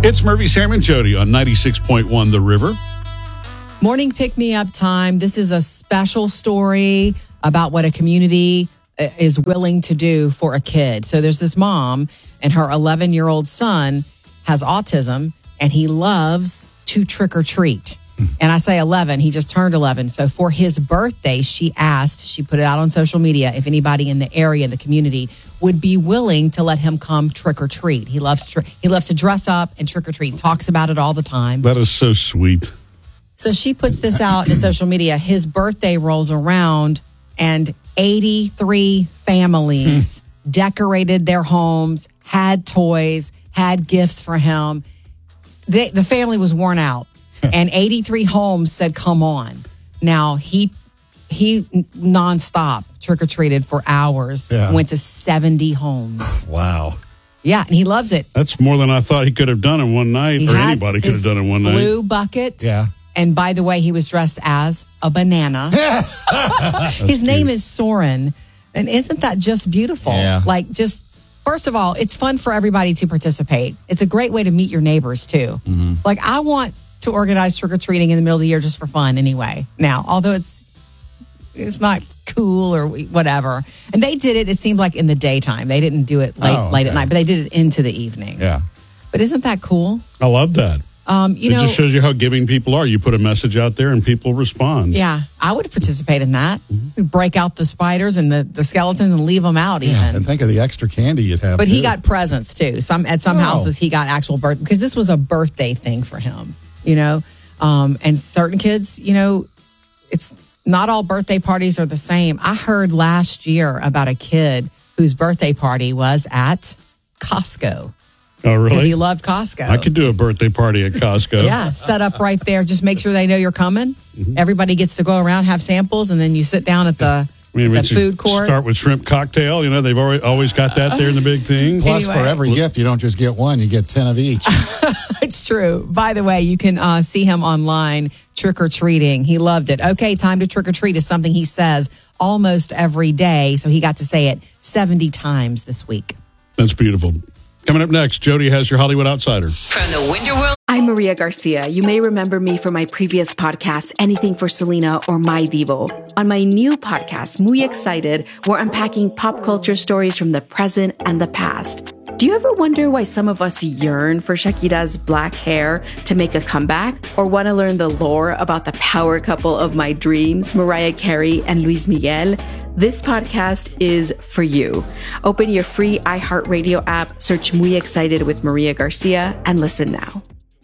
It's Murphy, Sam, and Jody on 96.1 The River. Morning pick-me-up time. This is a special story about what a community is willing to do for a kid. So there's this mom, and her 11-year-old son has autism, and he loves to trick-or-treat. And I say 11, he just turned 11. So for his birthday, she put it out on social media, if anybody in the area, the community, would be willing to let him come trick-or-treat. He loves to dress up and trick-or-treat. Talks about it all the time. That is so sweet. So she puts this out in social media. His birthday rolls around, and 83 families decorated their homes, had toys, had gifts for him. The family was worn out, and 83 homes said, come on. Now, he nonstop trick-or-treated for hours, went to 70 homes. Wow. Yeah, and he loves it. That's more than I thought he could have done in one night, or anybody could have done in one night. Blue bucket. Yeah. And by the way, he was dressed as a banana. His name is Soren. And isn't that just beautiful? Yeah. First of all, it's fun for everybody to participate. It's a great way to meet your neighbors, too. Mm-hmm. I want to organize trick-or-treating in the middle of the year just for fun anyway. Now, although it's not cool or whatever. And they did it seemed like in the daytime. They didn't do it late at night, but they did it into the evening. Yeah. But isn't that cool? I love that. It just shows you how giving people are. You put a message out there and people respond. Yeah, I would participate in that. Mm-hmm. Break out the spiders and the skeletons and leave them out even. And think of the extra candy you'd have. But he got presents too. At some houses he got actual birthday, because this was a birthday thing for him, and certain kids, it's not all birthday parties are the same. I heard last year about a kid whose birthday party was at Costco. Oh, really? Because he loved Costco. I could do a birthday party at Costco. Yeah, set up right there. Just make sure they know you're coming. Mm-hmm. Everybody gets to go around, have samples, and then you sit down at the food court. Start with shrimp cocktail. They've always got that there in the big thing. Plus, for every gift, you don't just get one, you get 10 of each. It's true. By the way, you can see him online trick-or-treating. He loved it. Okay, time to trick-or-treat is something he says almost every day. So he got to say it 70 times this week. That's beautiful. Coming up next, Jody has your Hollywood Outsider. From the Winter World. I'm Maria Garcia. You may remember me from my previous podcast, Anything for Selena or My Divo. On my new podcast, Muy Excited, we're unpacking pop culture stories from the present and the past. Do you ever wonder why some of us yearn for Shakira's black hair to make a comeback? Or want to learn the lore about the power couple of my dreams, Mariah Carey and Luis Miguel? This podcast is for you. Open your free iHeartRadio app, search Muy Excited with Maria Garcia, and listen now.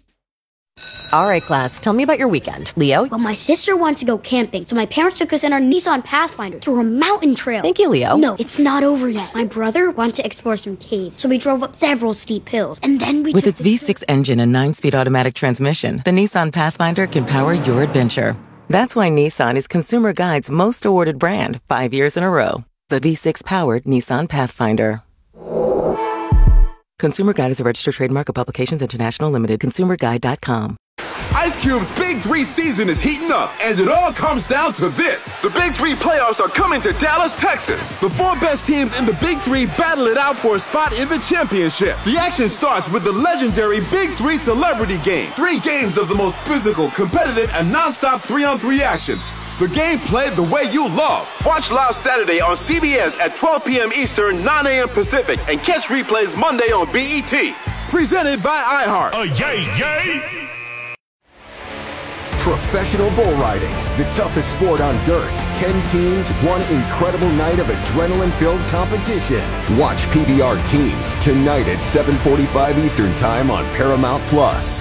All right, class, tell me about your weekend. Leo? Well, my sister wanted to go camping, so my parents took us in our Nissan Pathfinder to a mountain trail. Thank you, Leo. No, it's not over yet. My brother wanted to explore some caves, so we drove up several steep hills, and then we With its V6 engine and 9-speed automatic transmission, the Nissan Pathfinder can power your adventure. That's why Nissan is Consumer Guide's most awarded brand 5 years in a row. The V6-powered Nissan Pathfinder. Consumer Guide is a registered trademark of Publications International Limited. ConsumerGuide.com. Ice Cube's Big 3 season is heating up, and it all comes down to this. The Big 3 playoffs are coming to Dallas, Texas. The 4 best teams in the Big 3 battle it out for a spot in the championship. The action starts with the legendary Big 3 Celebrity Game. 3 games of the most physical, competitive, and non-stop 3-on-3 action. The game played the way you love. Watch live Saturday on CBS at 12 p.m. Eastern, 9 a.m. Pacific, and catch replays Monday on BET. Presented by iHeart. Yay! Professional bull riding, the toughest sport on dirt. 10 teams, one incredible night of adrenaline-filled competition. Watch PBR Teams tonight at 7:45 Eastern Time on Paramount Plus.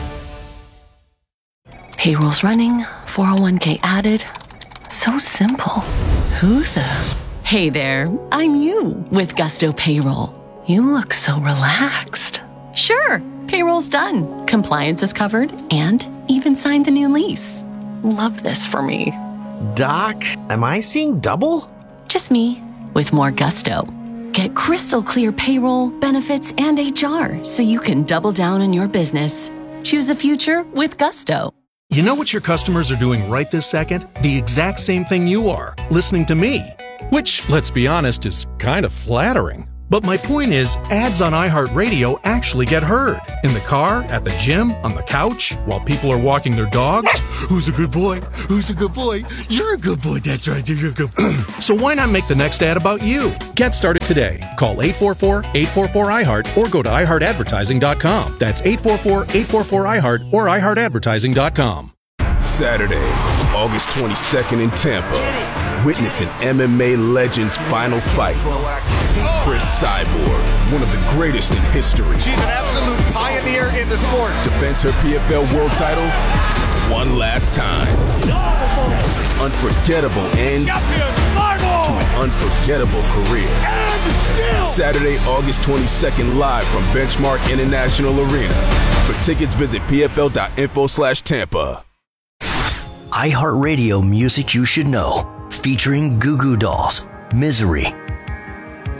Payroll's running, 401k added. So simple. Who the? Hey there, I'm you with Gusto Payroll. You look so relaxed. Sure, payroll's done. Compliance is covered and even signed the new lease. Love this for me. Doc, am I seeing double? Just me with more gusto. Get crystal clear payroll, benefits, and HR so you can double down on your business. Choose a future with Gusto. You know what your customers are doing right this second? The exact same thing you are, listening to me. Which, let's be honest, is kind of flattering. But my point is, ads on iHeartRadio actually get heard. In the car, at the gym, on the couch, while people are walking their dogs. Who's a good boy? Who's a good boy? You're a good boy. That's right. You're a good boy. So why not make the next ad about you? Get started today. Call 844-844-iHeart or go to iHeartAdvertising.com. That's 844-844-iHeart or iHeartAdvertising.com. Saturday, August 22nd in Tampa. Witness an MMA legend's final fight. Chris Cyborg, one of the greatest in history. She's an absolute pioneer in the sport. Defends her PFL world title one last time. Unforgettable end to an unforgettable career. Saturday, August 22nd, live from Benchmark International Arena. For tickets, visit pfl.info/Tampa. iHeartRadio Music You Should Know, featuring Goo Goo Dolls, Misery,